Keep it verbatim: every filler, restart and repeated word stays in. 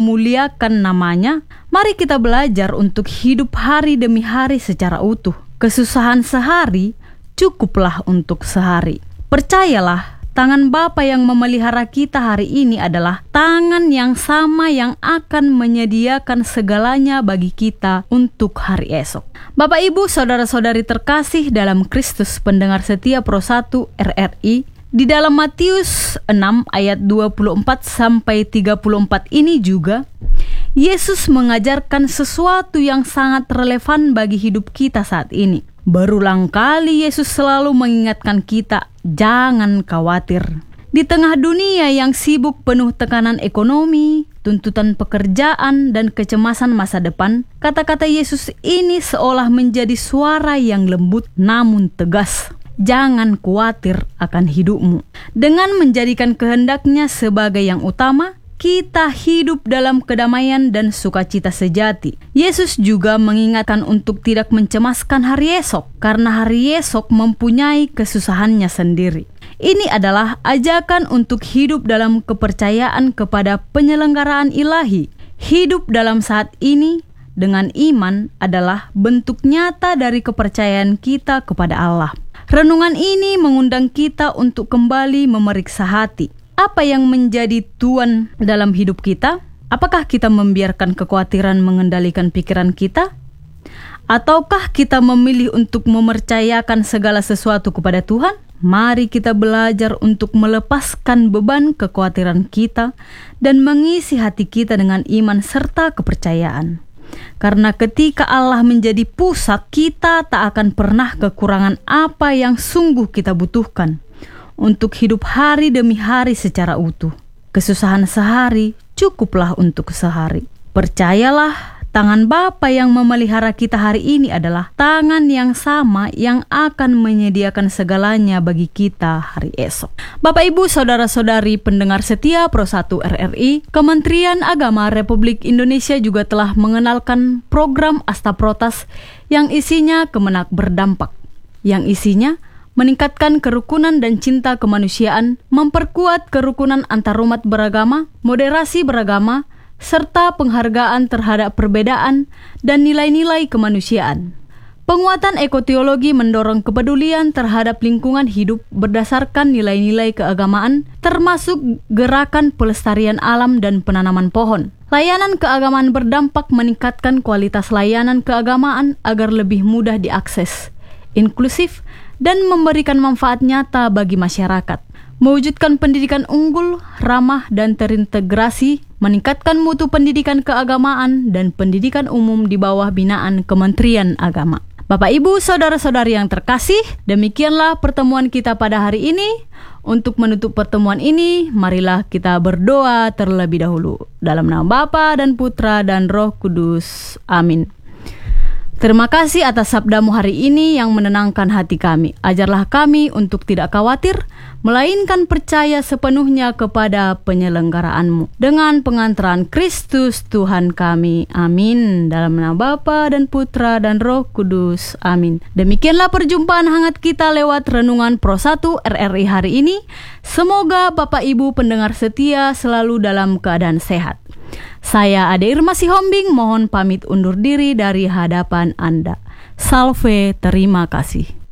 memuliakan namanya, mari kita belajar untuk hidup hari demi hari secara utuh. Kesusahan sehari cukuplah untuk sehari. Percayalah, tangan Bapa yang memelihara kita hari ini adalah tangan yang sama yang akan menyediakan segalanya bagi kita untuk hari esok. Bapak, Ibu, saudara-saudari terkasih dalam Kristus, pendengar setia Pro satu R R I, di dalam Matius enam ayat dua puluh empat sampai tiga puluh empat ini juga Yesus mengajarkan sesuatu yang sangat relevan bagi hidup kita saat ini. Berulang kali Yesus selalu mengingatkan kita, jangan khawatir. Di tengah dunia yang sibuk penuh tekanan ekonomi, tuntutan pekerjaan, dan kecemasan masa depan, kata-kata Yesus ini seolah menjadi suara yang lembut namun tegas. Jangan khawatir akan hidupmu. Dengan menjadikan kehendaknya sebagai yang utama, kita hidup dalam kedamaian dan sukacita sejati. Yesus juga mengingatkan untuk tidak mencemaskan hari esok, karena hari esok mempunyai kesusahannya sendiri. Ini adalah ajakan untuk hidup dalam kepercayaan kepada penyelenggaraan ilahi. Hidup dalam saat ini dengan iman adalah bentuk nyata dari kepercayaan kita kepada Allah. Renungan ini mengundang kita untuk kembali memeriksa hati. Apa yang menjadi tuan dalam hidup kita? Apakah kita membiarkan kekhawatiran mengendalikan pikiran kita? Ataukah kita memilih untuk mempercayakan segala sesuatu kepada Tuhan? Mari kita belajar untuk melepaskan beban kekhawatiran kita dan mengisi hati kita dengan iman serta kepercayaan. Karena ketika Allah menjadi pusat, kita tak akan pernah kekurangan apa yang sungguh kita butuhkan untuk hidup hari demi hari secara utuh. Kesusahan sehari cukuplah untuk sehari. Percayalah, tangan Bapa yang memelihara kita hari ini adalah tangan yang sama yang akan menyediakan segalanya bagi kita hari esok. Bapak, Ibu, saudara-saudari pendengar setia Pro satu R R I, Kementerian Agama Republik Indonesia juga telah mengenalkan program Astaprotas yang isinya Kemenak Berdampak, yang isinya meningkatkan kerukunan dan cinta kemanusiaan, memperkuat kerukunan antarumat beragama, moderasi beragama, serta penghargaan terhadap perbedaan dan nilai-nilai kemanusiaan. Penguatan ekoteologi mendorong kepedulian terhadap lingkungan hidup berdasarkan nilai-nilai keagamaan, termasuk gerakan pelestarian alam dan penanaman pohon. Layanan keagamaan berdampak meningkatkan kualitas layanan keagamaan agar lebih mudah diakses, inklusif, dan memberikan manfaat nyata bagi masyarakat. Mewujudkan pendidikan unggul, ramah, dan terintegrasi, meningkatkan mutu pendidikan keagamaan dan pendidikan umum di bawah binaan Kementerian Agama. Bapak, Ibu, saudara-saudari yang terkasih, demikianlah pertemuan kita pada hari ini. Untuk menutup pertemuan ini, marilah kita berdoa terlebih dahulu. Dalam nama Bapa dan Putra dan Roh Kudus. Amin. Terima kasih atas sabdamu hari ini yang menenangkan hati kami. Ajarlah kami untuk tidak khawatir, melainkan percaya sepenuhnya kepada penyelenggaraanmu. Dengan pengantaran Kristus Tuhan kami. Amin. Dalam nama Bapa dan Putra dan Roh Kudus. Amin. Demikianlah perjumpaan hangat kita lewat Renungan Pro satu R R I hari ini. Semoga Bapak Ibu pendengar setia selalu dalam keadaan sehat. Saya Ade Irma Sihombing, mohon pamit undur diri dari hadapan Anda. Salve, terima kasih.